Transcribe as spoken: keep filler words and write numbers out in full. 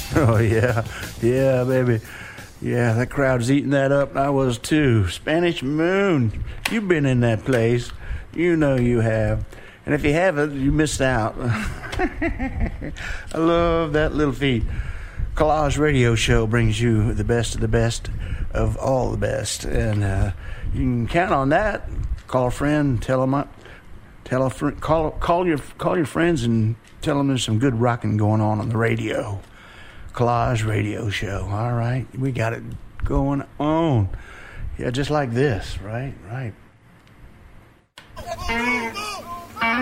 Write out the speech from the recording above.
Oh, yeah. Yeah, baby. Yeah, that crowd's eating that up. I was, too. Spanish Moon. You've been in that place. You know you have. And if you haven't, you missed out. I love that little feat. Collage Radio Show brings you the best of the best of all the best. And uh, you can count on that. Call a friend, tell them, tell a friend, call, call, your, call your friends and tell them there's some good rocking going on on the radio. Collage Radio Show. All right, we got it going on. Yeah, just like this, right? Right.